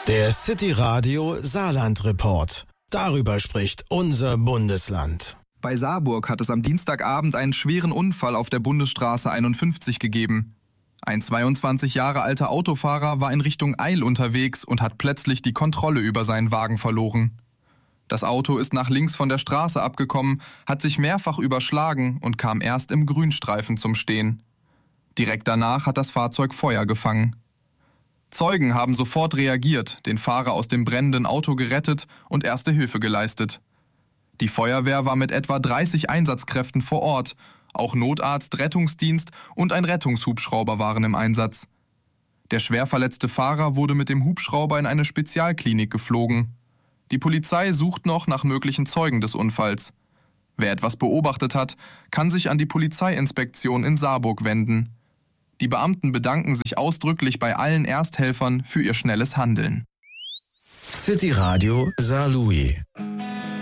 Der City Radio Saarland Report. Darüber spricht unser Bundesland. Bei Saarburg hat es am Dienstagabend einen schweren Unfall auf der Bundesstraße 51 gegeben. Ein 22 Jahre alter Autofahrer war in Richtung Eil unterwegs und hat plötzlich die Kontrolle über seinen Wagen verloren. Das Auto ist nach links von der Straße abgekommen, hat sich mehrfach überschlagen und kam erst im Grünstreifen zum Stehen. Direkt danach hat das Fahrzeug Feuer gefangen. Zeugen haben sofort reagiert, den Fahrer aus dem brennenden Auto gerettet und erste Hilfe geleistet. Die Feuerwehr war mit etwa 30 Einsatzkräften vor Ort. Auch Notarzt, Rettungsdienst und ein Rettungshubschrauber waren im Einsatz. Der schwer verletzte Fahrer wurde mit dem Hubschrauber in eine Spezialklinik geflogen. Die Polizei sucht noch nach möglichen Zeugen des Unfalls. Wer etwas beobachtet hat, kann sich an die Polizeiinspektion in Saarburg wenden. Die Beamten bedanken sich ausdrücklich bei allen Ersthelfern für ihr schnelles Handeln. City Radio Saarlouis.